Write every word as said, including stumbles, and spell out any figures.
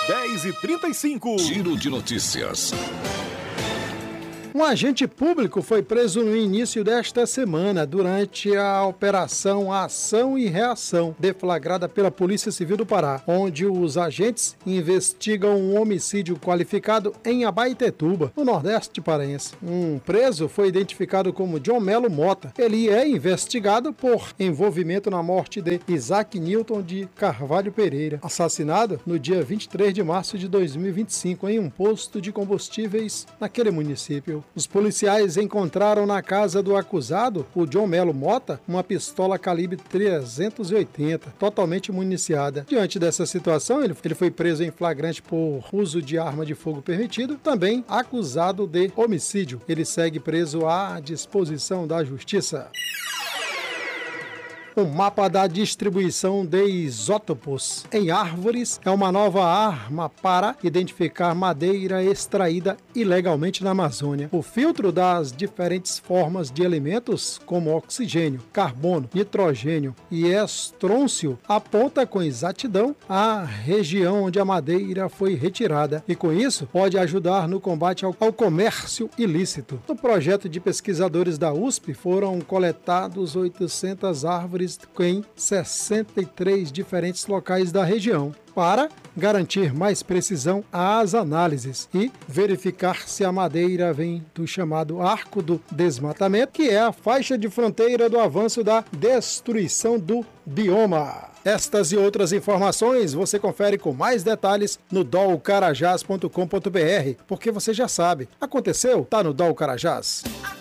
dez e trinta e cinco. Giro de notícias. Um agente público foi preso no início desta semana durante a Operação Ação e Reação, deflagrada pela Polícia Civil do Pará, onde os agentes investigam um homicídio qualificado em Abaetetuba, no Nordeste paraense. Um preso foi identificado como John Melo Mota. Ele é investigado por envolvimento na morte de Isaac Newton de Carvalho Pereira, assassinado no dia vinte e três de março de dois mil e vinte e cinco em um posto de combustíveis naquele município. Os policiais encontraram na casa do acusado, o John Melo Mota, uma pistola calibre trezentos e oitenta, totalmente municiada. Diante dessa situação, ele, ele foi preso em flagrante por uso de arma de fogo permitido, também acusado de homicídio. Ele segue preso à disposição da Justiça. O mapa da distribuição de isótopos em árvores é uma nova arma para identificar madeira extraída ilegalmente na Amazônia. O filtro das diferentes formas de elementos, como oxigênio, carbono, nitrogênio e estrôncio, aponta com exatidão a região onde a madeira foi retirada e, com isso, pode ajudar no combate ao, ao comércio ilícito. No projeto de pesquisadores da U S P, foram coletados oitocentas árvores em sessenta e três diferentes locais da região, para garantir mais precisão às análises e verificar se a madeira vem do chamado Arco do Desmatamento, que é a faixa de fronteira do avanço da destruição do bioma. Estas e outras informações você confere com mais detalhes no dol carajás ponto com ponto br, porque você já sabe, aconteceu, tá no Dol Carajás.